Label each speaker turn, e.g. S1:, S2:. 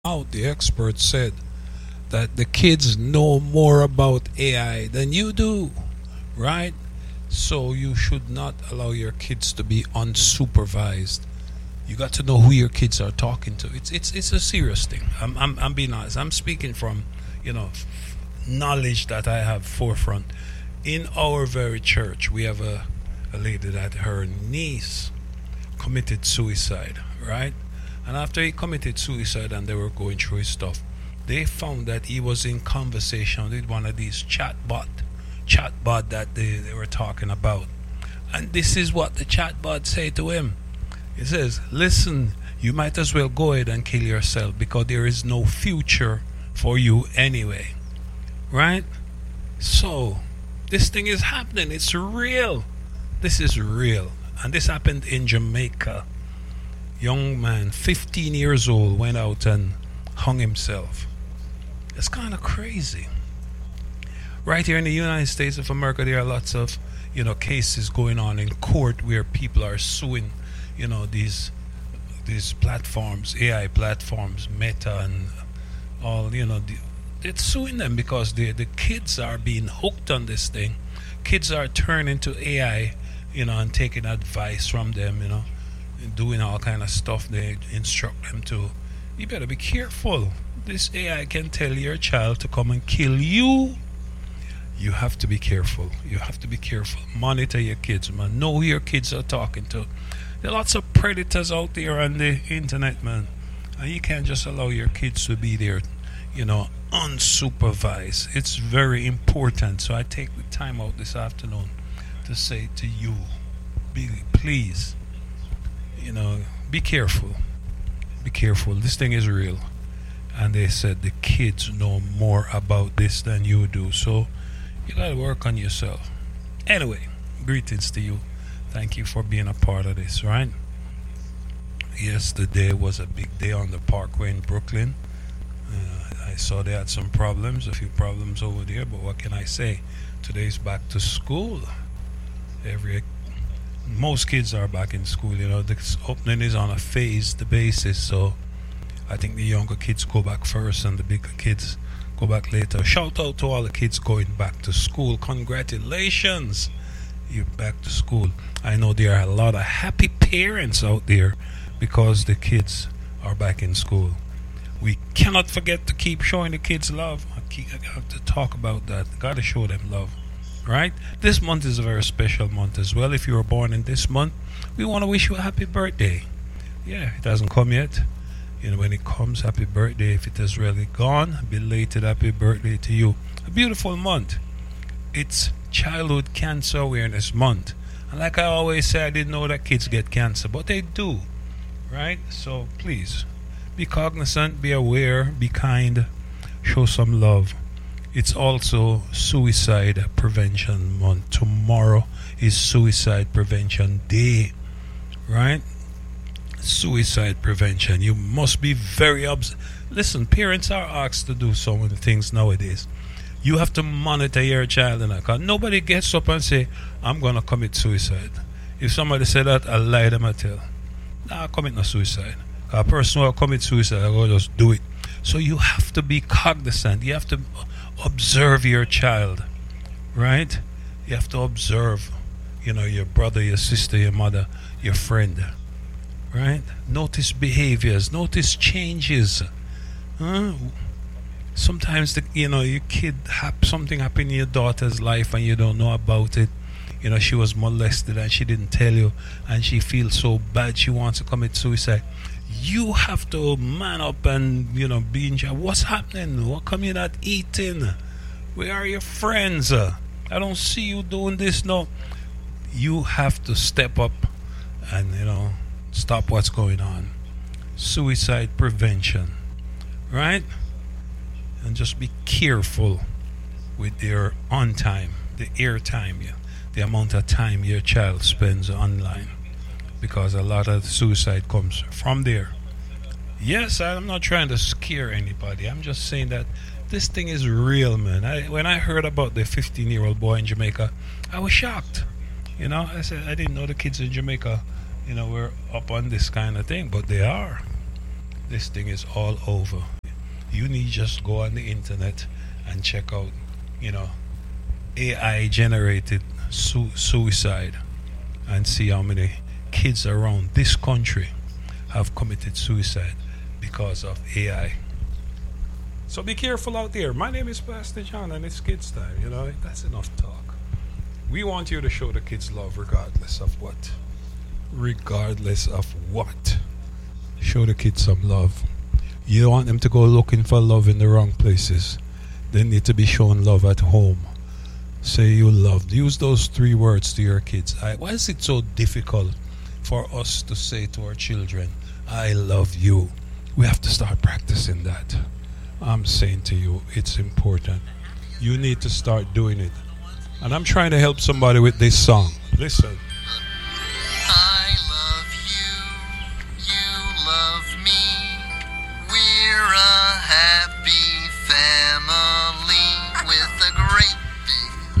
S1: out, the experts said that the kids know more about AI than you do, right? So you should not allow your kids to be unsupervised. You got to know who your kids are talking to. It's a serious thing. I'm being honest. I'm speaking from, you know, knowledge that I have forefront. In our very church, we have a lady that her niece committed suicide, right? And after he committed suicide and they were going through his stuff, they found that he was in conversation with one of these chatbot that they were talking about. And this is what the chatbot say to him. It says, listen, you might as well go ahead and kill yourself because there is no future for you anyway. Right? So, this thing is happening. It's real. This is real. And this happened in Jamaica. Young man, 15 years old, went out and hung himself. It's kind of crazy. Right here in the United States of America, there are lots of, cases going on in court where people are suing, these platforms, AI platforms, Meta and all, it's suing them because the kids are being hooked on this thing. Kids are turning to AI, and taking advice from them, and doing all kind of stuff they instruct them to. You better be careful. This AI can tell your child to come and kill you. You have to be careful. You have to be careful. Monitor your kids, man. Know who your kids are talking to. There are lots of predators out there on the internet, man. And you can't just allow your kids to be there, unsupervised. It's very important. So I take the time out this afternoon to say to you, please, be careful. Be careful. This thing is real. And they said the kids know more about this than you do. So you gotta work on yourself. Anyway, greetings to you. Thank you for being a part of this, right? Yesterday was a big day on the parkway in Brooklyn. I saw they had some problems, a few problems over there, but what can I say? Today's back to school. Most kids are back in school. The opening is on a phased basis, so I think the younger kids go back first and the bigger kids go back later. Shout out to all the kids going back to school. Congratulations, you're back to school. I know there are a lot of happy parents out there because the kids are back in school. We cannot forget to keep showing the kids love. I have to talk about that. Gotta show them love. Right? This month is a very special month as well. If you were born in this month, we want to wish you a happy birthday. Yeah, it hasn't come yet. When it comes, happy birthday. If it has really gone, belated happy birthday to you. A beautiful month. It's Childhood Cancer Awareness Month. And like I always say, I didn't know that kids get cancer, but they do. Right? So please, be cognizant, be aware, be kind, show some love. It's also Suicide Prevention Month. Tomorrow is Suicide Prevention Day, right? Suicide prevention. You must be very Listen, parents are asked to do so many things nowadays. You have to monitor your child, because nobody gets up and say, I'm going to commit suicide. If somebody said that, I'll lie them and tell. Nah, commit no suicide. A person who will commit suicide, I'll just do it. So you have to be cognizant. You have to observe your child, right? You have to observe, your brother, your sister, your mother, your friend, right? Notice behaviors, notice changes. Sometimes your kid something happened in your daughter's life and you don't know about it. She was molested and she didn't tell you, and she feels so bad she wants to commit suicide. You have to man up and be in charge. What's happening? What come you not eating? Where are your friends? I don't see you doing this. No, you have to step up and stop what's going on. Suicide prevention, right? And just be careful with your on time, the air time, the amount of time your child spends online, because a lot of suicide comes from there. Yes, I'm not trying to scare anybody. I'm just saying that this thing is real, man. When I heard about the 15-year-old boy in Jamaica, I was shocked. I said I didn't know the kids in Jamaica, were up on this kind of thing, but they are. This thing is all over. You need just go on the internet and check out, you know, AI generated suicide and see how many kids around this country have committed suicide because of AI. So be careful out there. My name is Pastor John and it's kids time. You know, that's enough talk. We want you to show the kids love regardless of what. Regardless of what. Show the kids some love. You don't want them to go looking for love in the wrong places. They need to be shown love at home. Say you love. Use those 3 words to your kids. Why is it so difficult for us to say to our children, I love you? We have to start practicing that. I'm saying to you, it's important. You need to start doing it. And I'm trying to help somebody with this song. Listen.
S2: I love you, you love me. We're a happy family with a great